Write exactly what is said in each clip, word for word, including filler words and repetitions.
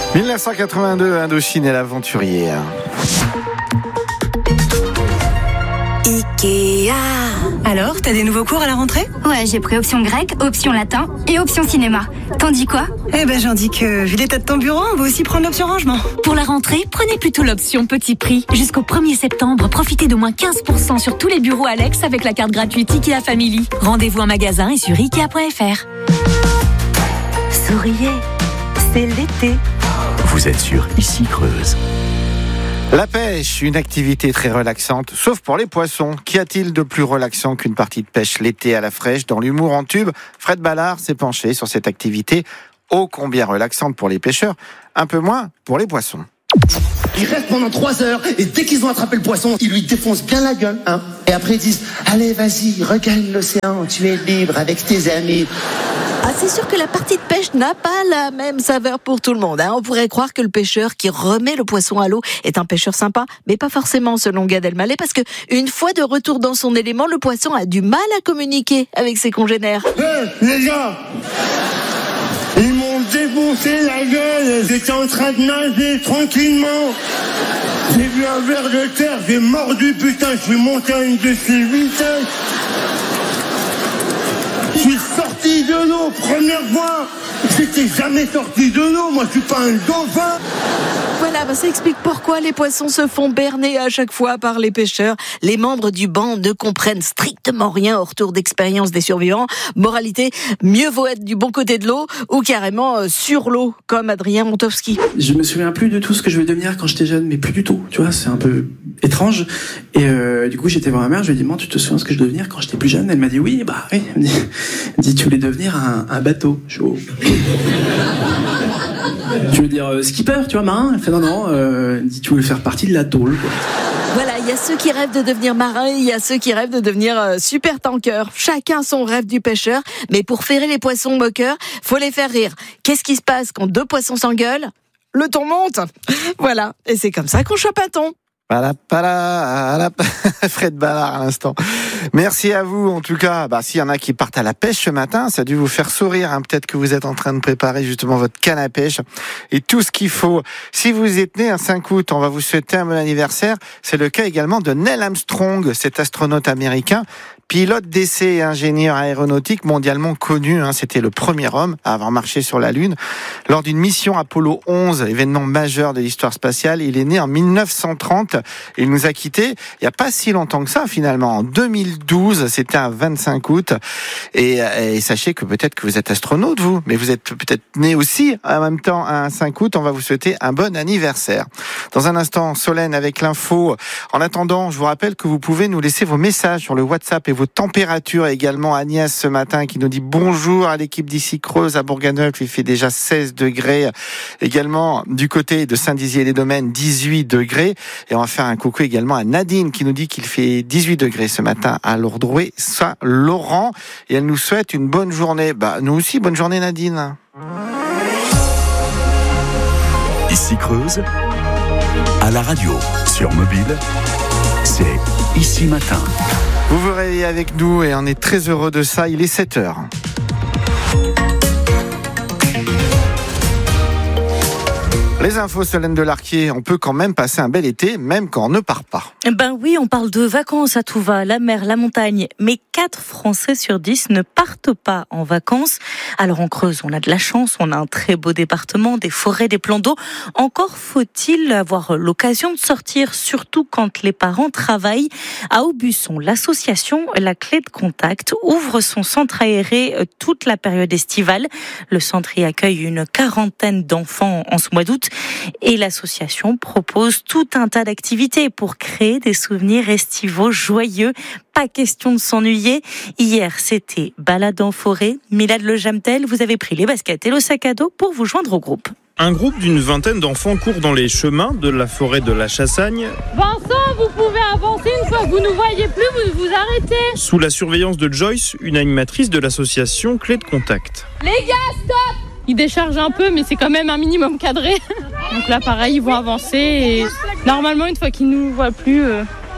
dix-neuf cent quatre-vingt-deux, Indochine et l'aventurier. Ikea. Alors, t'as des nouveaux cours à la rentrée ? Ouais, j'ai pris option grec, option latin et option cinéma. T'en dis quoi ? Eh ben, j'en dis que, vu l'état de ton bureau, on va aussi prendre l'option rangement. Pour la rentrée, prenez plutôt l'option petit prix. Jusqu'au premier septembre, profitez d'au moins quinze pour cent sur tous les bureaux Alex avec la carte gratuite Ikea Family. Rendez-vous en magasin et sur ikea point f r. Souriez, c'est l'été. Vous êtes sur Ici Creuse. La pêche, une activité très relaxante, sauf pour les poissons. Qu'y a-t-il de plus relaxant qu'une partie de pêche l'été à la fraîche ? Dans l'humour en tube, Fred Ballard s'est penché sur cette activité ô combien relaxante pour les pêcheurs, un peu moins pour les poissons. Ils restent pendant trois heures et dès qu'ils ont attrapé le poisson, ils lui défoncent bien la gueule. Hein. Et après ils disent « Allez, vas-y, regagne l'océan, tu es libre avec tes amis. » Ah, c'est sûr que la partie de pêche n'a pas la même saveur pour tout le monde. Hein. On pourrait croire que le pêcheur qui remet le poisson à l'eau est un pêcheur sympa, mais pas forcément selon Gad Elmaleh, parce que une fois de retour dans son élément, le poisson a du mal à communiquer avec ses congénères. Hé, hey, les gars, ils m'ont défoncé la gueule. J'étais en train de nager tranquillement. J'ai vu un ver de terre, j'ai mordu, putain, je suis monté à une de ces vitesses. Je suis sorti de l'eau, première fois. J'étais jamais sorti de l'eau, moi je suis pas un dauphin. Voilà, bah ça explique pourquoi les poissons se font berner à chaque fois par les pêcheurs. Les membres du banc ne comprennent strictement rien au retour d'expérience des survivants. Moralité, mieux vaut être du bon côté de l'eau ou carrément euh, sur l'eau, comme Adrien Montowski. Je me souviens plus de tout ce que je vais devenir quand j'étais jeune, mais plus du tout, tu vois, c'est un peu étrange. Et euh, du coup, j'étais voir ma mère, je lui ai dit, maman, tu te souviens de ce que je devais devenir quand j'étais plus jeune ? Elle m'a dit, oui, bah oui. Elle me dit, elle me dit tu voulais devenir un, un bateau. Je suis oh. Tu veux dire euh, skipper, tu vois, marin ? Elle fait non, non, euh, elle dit tu voulais faire partie de la tôle, quoi. Voilà, il y a ceux qui rêvent de devenir marin, il y a ceux qui rêvent de devenir euh, super tanker. Chacun son rêve du pêcheur, mais pour ferrer les poissons moqueurs, faut les faire rire. Qu'est-ce qui se passe quand deux poissons s'engueulent ? Le ton monte. Voilà, et c'est comme ça qu'on chope un thon. Voilà, voilà, Fred Ballard à l'instant. Merci à vous, en tout cas. Bah, s'il y en a qui partent à la pêche ce matin, ça a dû vous faire sourire. Hein. Peut-être que vous êtes en train de préparer justement votre canne à pêche et tout ce qu'il faut. Si vous êtes né un cinq août, on va vous souhaiter un bon anniversaire. C'est le cas également de Neil Armstrong, cet astronaute américain, pilote d'essai et ingénieur aéronautique mondialement connu. Hein. C'était le premier homme à avoir marché sur la Lune. Lors d'une mission Apollo onze, événement majeur de l'histoire spatiale, il est né en dix-neuf cent trente. Il nous a quittés il n'y a pas si longtemps que ça, finalement. En deux mille douze, c'était un vingt-cinq août. Et, et sachez que peut-être que vous êtes astronaute, vous, mais vous êtes peut-être né aussi en même temps un cinq août. On va vous souhaiter un bon anniversaire. Dans un instant, Solène avec l'info. En attendant, je vous rappelle que vous pouvez nous laisser vos messages sur le WhatsApp et vos températures. Également Agnès ce matin qui nous dit bonjour à l'équipe d'Ici Creuse à Bourganeuf. Il fait déjà seize degrés. Également du côté de Saint-Dizier-les-Domaines, dix-huit degrés. Et on va faire un coucou également à Nadine qui nous dit qu'il fait dix-huit degrés ce matin à Lourdroué, Saint-Laurent. Et elle nous souhaite une bonne journée. Bah, nous aussi, bonne journée Nadine. Ici Creuse, à la radio, sur mobile, c'est Ici Matin. Vous vous réveillez avec nous et on est très heureux de ça. Il est sept heures. Les infos, Solène Delarquier, on peut quand même passer un bel été, même quand on ne part pas. Ben oui, on parle de vacances à tout va, la mer, la montagne, mais quatre Français sur dix ne partent pas en vacances. Alors en Creuse, on a de la chance, on a un très beau département, des forêts, des plans d'eau. Encore faut-il avoir l'occasion de sortir, surtout quand les parents travaillent. À Aubusson, l'association La Clé de Contact ouvre son centre aéré toute la période estivale. Le centre y accueille une quarantaine d'enfants en ce mois d'août. Et l'association propose tout un tas d'activités pour créer des souvenirs estivaux joyeux. Pas question de s'ennuyer. Hier, c'était balade en forêt. Milad Le Jamtel, vous avez pris les baskets et le sac à dos pour vous joindre au groupe. Un groupe d'une vingtaine d'enfants court dans les chemins de la forêt de la Chassagne. Vincent, vous pouvez avancer une fois que vous ne voyez plus, vous vous arrêtez. Sous la surveillance de Joyce, une animatrice de l'association Clé de Contact. Les gars, stop! Ils déchargent un peu, mais c'est quand même un minimum cadré. Donc là, pareil, ils vont avancer. Et normalement, une fois qu'ils ne nous voient plus, euh,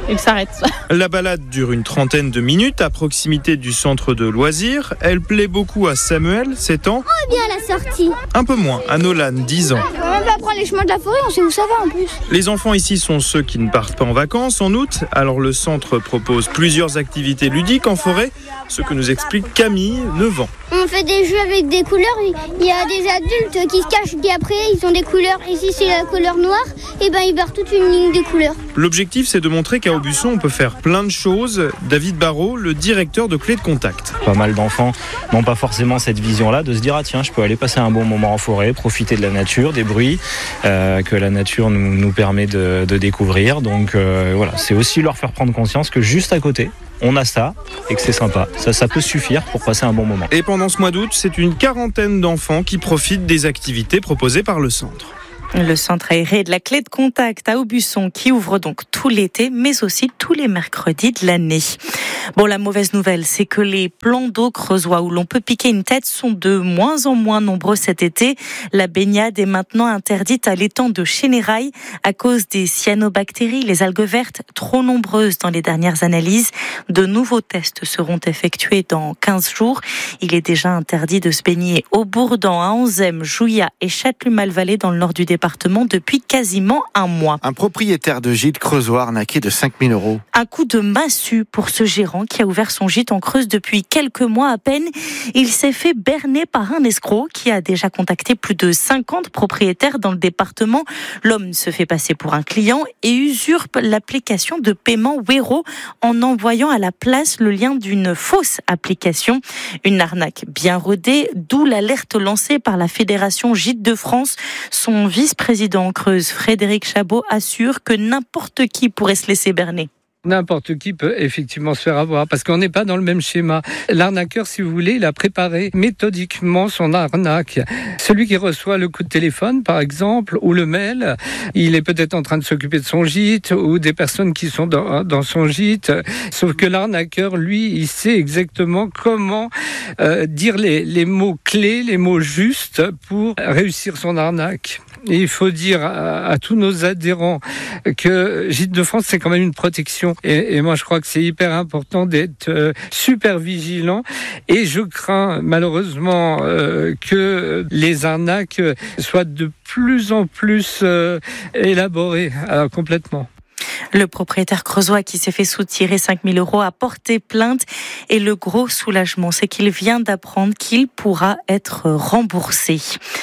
il s'arrête. La balade dure une trentaine de minutes à proximité du centre de loisirs. Elle plaît beaucoup à Samuel, sept ans. Oh bien la sortie. Un peu moins à Nolan, dix ans. On va même pas prendre les chemins de la forêt, on sait où ça va en plus. Les enfants ici sont ceux qui ne partent pas en vacances en août. Alors le centre propose plusieurs activités ludiques en forêt, ce que nous explique Camille, neuf ans. On fait des jeux avec des couleurs. Il y a des adultes qui se cachent et après ils ont des couleurs. Ici c'est la couleur noire, et ben ils barrent toute une ligne de couleurs. L'objectif c'est de montrer qu'à Aubusson on peut faire plein de choses. David Barrault, le directeur de Clé de Contact. Pas mal d'enfants n'ont pas forcément cette vision-là de se dire ah tiens je peux aller passer un bon moment en forêt, profiter de la nature, des bruits euh, que la nature nous, nous permet de, de découvrir. Donc euh, voilà, c'est aussi leur faire prendre conscience que juste à côté on a ça et que c'est sympa. Ça, ça peut suffire pour passer un bon moment. Et pendant ce mois d'août, c'est une quarantaine d'enfants qui profitent des activités proposées par le centre. Le centre aéré de la Clé de Contact à Aubusson qui ouvre donc tout l'été, mais aussi tous les mercredis de l'année. Bon, la mauvaise nouvelle, c'est que les plans d'eau creusois où l'on peut piquer une tête sont de moins en moins nombreux cet été. La baignade est maintenant interdite à l'étang de Chénérail à cause des cyanobactéries, les algues vertes, trop nombreuses dans les dernières analyses. De nouveaux tests seront effectués dans quinze jours. Il est déjà interdit de se baigner au Bourdan, à Anzem, Jouillat et Châtellus-Malvalais dans le nord du département depuis quasiment un mois. Un propriétaire de gîte creusois arnaqué de cinq mille euros. Un coup de massue pour ce gérant qui a ouvert son gîte en Creuse depuis quelques mois à peine. Il s'est fait berner par un escroc qui a déjà contacté plus de cinquante propriétaires dans le département. L'homme se fait passer pour un client et usurpe l'application de paiement Wero en envoyant à la place le lien d'une fausse application. Une arnaque bien rodée, d'où l'alerte lancée par la Fédération Gîtes de France. Son vice-président en Creuse, Frédéric Chabot, assure que n'importe qui pourrait se laisser berner. N'importe qui peut effectivement se faire avoir parce qu'on n'est pas dans le même schéma. L'arnaqueur, si vous voulez, il a préparé méthodiquement son arnaque. Celui qui reçoit le coup de téléphone, par exemple, ou le mail, il est peut-être en train de s'occuper de son gîte ou des personnes qui sont dans, dans son gîte. Sauf que l'arnaqueur, lui, il sait exactement comment euh, dire les, les mots clés, les mots justes pour réussir son arnaque. Et il faut dire à, à tous nos adhérents que Gîtes de France, c'est quand même une protection. Et, et moi, je crois que c'est hyper important d'être euh, super vigilant. Et je crains malheureusement euh, que les arnaques soient de plus en plus euh, élaborées euh, complètement. Le propriétaire creusois qui s'est fait soutirer cinq mille euros a porté plainte et le gros soulagement, c'est qu'il vient d'apprendre qu'il pourra être remboursé.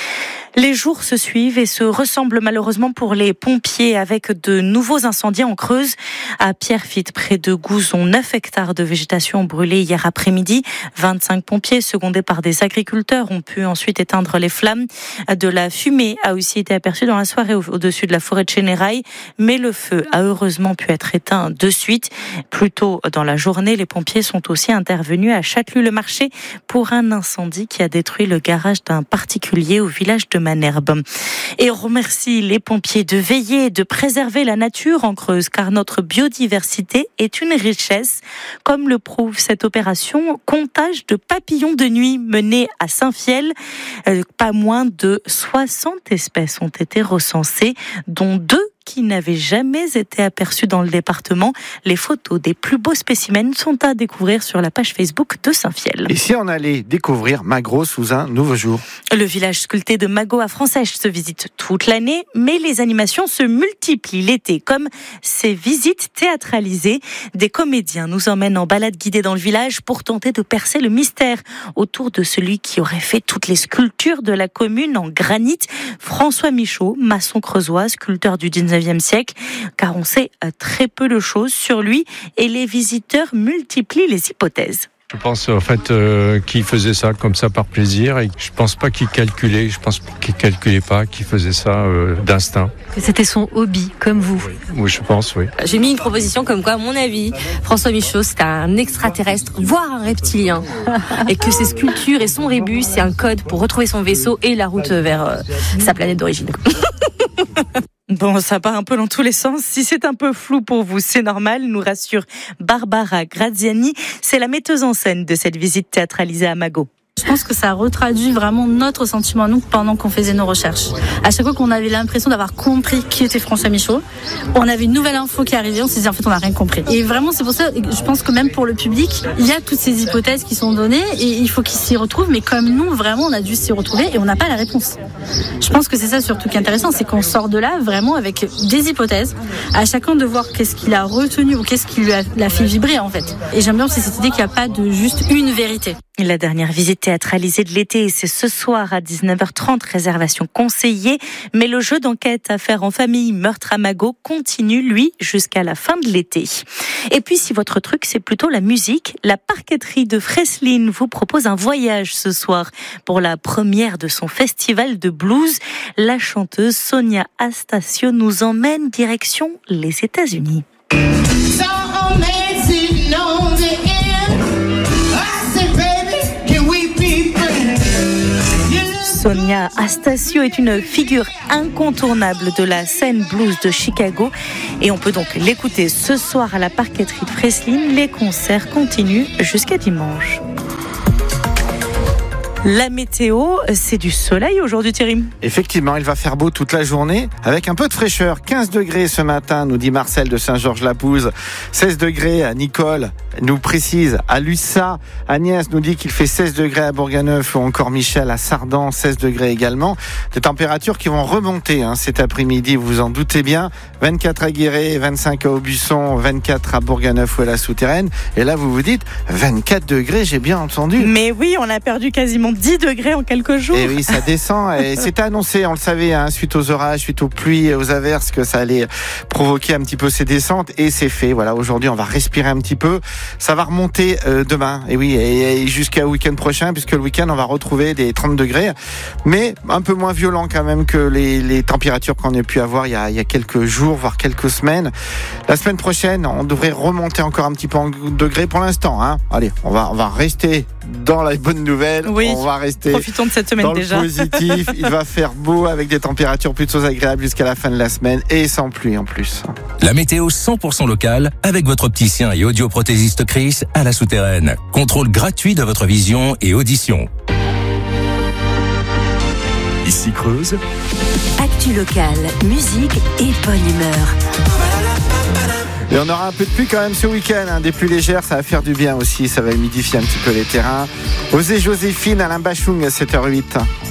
Les jours se suivent et se ressemblent malheureusement pour les pompiers avec de nouveaux incendies en Creuse. À Pierrefitte, près de Gouzon, neuf hectares de végétation brûlés hier après-midi. vingt-cinq pompiers secondés par des agriculteurs ont pu ensuite éteindre les flammes. De la fumée a aussi été aperçue dans la soirée au-dessus de la forêt de Chénérail, mais le feu a heureusement pu être éteint de suite. Plus tôt dans la journée, les pompiers sont aussi intervenus à Châtellus-le-Marché pour un incendie qui a détruit le garage d'un particulier au village de Manerbe. Et on remercie les pompiers de veiller et de préserver la nature en Creuse, car notre biodiversité est une richesse, comme le prouve cette opération comptage de papillons de nuit menée à Saint-Fiel. Euh, pas moins de soixante espèces ont été recensées, dont deux qui n'avaient jamais été aperçus dans le département. Les photos des plus beaux spécimens sont à découvrir sur la page Facebook de Saint-Fiel. Et si on allait découvrir Magros sous un nouveau jour? Le village sculpté de Magot à Francèche se visite toute l'année, mais les animations se multiplient l'été, comme ces visites théâtralisées. Des comédiens nous emmènent en balade guidée dans le village pour tenter de percer le mystère autour de celui qui aurait fait toutes les sculptures de la commune en granit, François Michaud, maçon creusois, sculpteur du dix-neuvième siècle, car on sait très peu de choses sur lui et les visiteurs multiplient les hypothèses. Je pense en fait euh, qu'il faisait ça comme ça par plaisir et je pense pas qu'il calculait, je pense qu'il calculait pas, qu'il faisait ça euh, d'instinct. Que c'était son hobby, comme vous. Oui, oui, je pense, oui. J'ai mis une proposition comme quoi, à mon avis, François Michaud, c'est un extraterrestre, voire un reptilien, et que ses sculptures et son rébus, c'est un code pour retrouver son vaisseau et la route vers euh, sa planète d'origine. Bon, ça part un peu dans tous les sens. Si c'est un peu flou pour vous, c'est normal, nous rassure Barbara Graziani. C'est la metteuse en scène de cette visite théâtralisée à Magot. Je pense que ça retraduit vraiment notre sentiment à nous pendant qu'on faisait nos recherches. À chaque fois qu'on avait l'impression d'avoir compris qui était François Michaud, on avait une nouvelle info qui arrivait, on s'est dit en fait on n'a rien compris. Et vraiment c'est pour ça, je pense que même pour le public, il y a toutes ces hypothèses qui sont données et il faut qu'ils s'y retrouvent, mais comme nous vraiment on a dû s'y retrouver et on n'a pas la réponse. Je pense que c'est ça surtout qui est intéressant, c'est qu'on sort de là vraiment avec des hypothèses, à chacun de voir qu'est-ce qu'il a retenu ou qu'est-ce qui lui a, l'a fait vibrer en fait. Et j'aime bien aussi cette idée qu'il n'y a pas de juste une vérité. La dernière visite théâtralisée de l'été, c'est ce soir à dix-neuf heures trente, réservation conseillée. Mais le jeu d'enquête Affaires en famille, meurtre à Magot continue, lui, jusqu'à la fin de l'été. Et puis, si votre truc, c'est plutôt la musique, la parqueterie de Freslin vous propose un voyage ce soir pour la première de son festival de blues. La chanteuse Sonia Astacio nous emmène direction les États-Unis. Sonia Astacio est une figure incontournable de la scène blues de Chicago et on peut donc l'écouter ce soir à la parqueterie de Freslin. Les concerts continuent jusqu'à dimanche. La météo, c'est du soleil aujourd'hui, Thierry. Effectivement, il va faire beau toute la journée avec un peu de fraîcheur. quinze degrés ce matin, nous dit Marcel de Saint-Georges-la-Pouze. seize degrés à Nicole, nous précise à Lussa. Agnès nous dit qu'il fait seize degrés à Bourganeuf ou encore Michel à Sardan, seize degrés également. Des températures qui vont remonter hein, cet après-midi, vous vous en doutez bien. vingt-quatre à Guéret, vingt-cinq à Aubusson, vingt-quatre à Bourganeuf ou à la Souterraine. Et là, vous vous dites vingt-quatre degrés, j'ai bien entendu. Mais oui, on a perdu quasiment dix degrés en quelques jours. Et oui, ça descend. Et c'était annoncé, on le savait, hein, suite aux orages, suite aux pluies et aux averses, que ça allait provoquer un petit peu ces descentes. Et c'est fait. Voilà, aujourd'hui, on va respirer un petit peu. Ça va remonter euh, demain. Et oui, et, et jusqu'au week-end prochain, puisque le week-end, on va retrouver des trente degrés. Mais un peu moins violent quand même que les, les températures qu'on a pu avoir il y a, il y a quelques jours, voire quelques semaines. La semaine prochaine, on devrait remonter encore un petit peu en degrés pour l'instant. Hein. Allez, on va, on va rester dans la bonne nouvelle. Oui. On va rester Profitons de cette semaine dans déjà. le positif. Il va faire beau avec des températures plutôt agréables jusqu'à la fin de la semaine et sans pluie en plus. La météo cent pour cent locale avec votre opticien et audioprothésiste Chris à la Souterraine. Contrôle gratuit de votre vision et audition. Ici Creuse. Actu locale, musique et bonne humeur. Et on aura un peu de pluie quand même ce week-end, hein. Des pluies légères, ça va faire du bien aussi, ça va humidifier un petit peu les terrains. Osez Joséphine, Alain Bachung à sept heures huit.